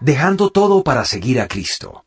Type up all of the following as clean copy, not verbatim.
dejando todo para seguir a Cristo.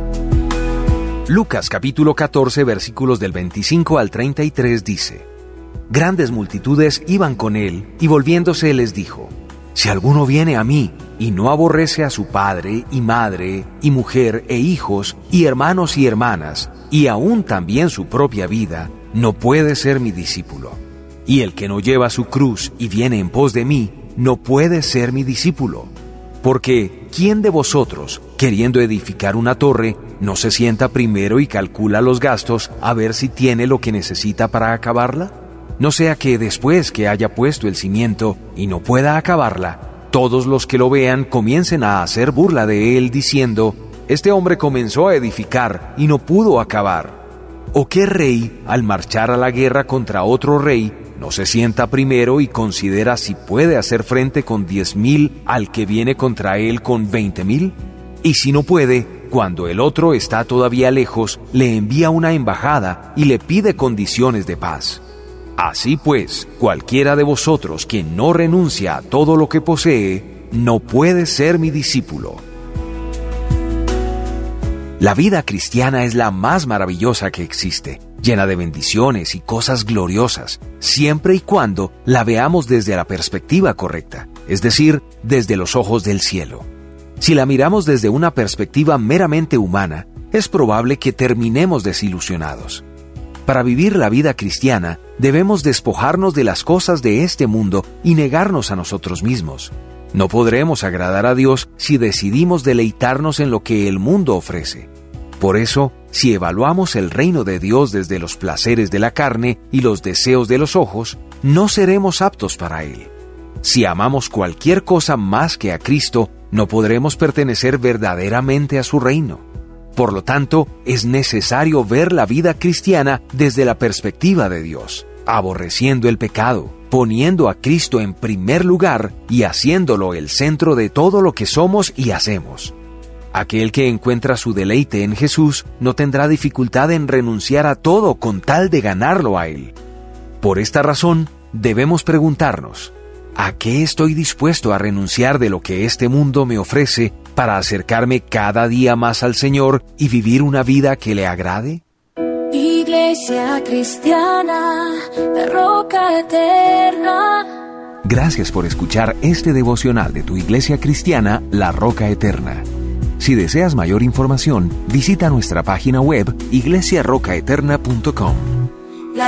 Lucas capítulo 14 versículos del 25 al 33 dice: Grandes multitudes iban con él, y volviéndose les dijo: Si alguno viene a mí, y no aborrece a su padre, y madre, y mujer, e hijos, y hermanos y hermanas, y aún también su propia vida, no puede ser mi discípulo. Y el que no lleva su cruz y viene en pos de mí, no puede ser mi discípulo. Porque, ¿quién de vosotros, queriendo edificar una torre, no se sienta primero y calcula los gastos a ver si tiene lo que necesita para acabarla? No sea que después que haya puesto el cimiento y no pueda acabarla, todos los que lo vean comiencen a hacer burla de él diciendo: Este hombre comenzó a edificar y no pudo acabar. ¿O qué rey, al marchar a la guerra contra otro rey, no se sienta primero y considera si puede hacer frente con 10,000 al que viene contra él con 20,000? Y si no puede, cuando el otro está todavía lejos, le envía una embajada y le pide condiciones de paz. Así pues, cualquiera de vosotros que no renuncia a todo lo que posee, no puede ser mi discípulo. La vida cristiana es la más maravillosa que existe, llena de bendiciones y cosas gloriosas, siempre y cuando la veamos desde la perspectiva correcta, es decir, desde los ojos del cielo. Si la miramos desde una perspectiva meramente humana, es probable que terminemos desilusionados. Para vivir la vida cristiana, debemos despojarnos de las cosas de este mundo y negarnos a nosotros mismos. No podremos agradar a Dios si decidimos deleitarnos en lo que el mundo ofrece. Por eso, si evaluamos el reino de Dios desde los placeres de la carne y los deseos de los ojos, no seremos aptos para Él. Si amamos cualquier cosa más que a Cristo, no podremos pertenecer verdaderamente a su reino. Por lo tanto, es necesario ver la vida cristiana desde la perspectiva de Dios, aborreciendo el pecado, poniendo a Cristo en primer lugar y haciéndolo el centro de todo lo que somos y hacemos. Aquel que encuentra su deleite en Jesús no tendrá dificultad en renunciar a todo con tal de ganarlo a Él. Por esta razón, debemos preguntarnos: ¿a qué estoy dispuesto a renunciar de lo que este mundo me ofrece para acercarme cada día más al Señor y vivir una vida que le agrade? Iglesia Cristiana, la Roca Eterna. Gracias por escuchar este devocional de tu Iglesia Cristiana, La Roca Eterna. Si deseas mayor información, visita nuestra página web iglesiarocaeterna.com.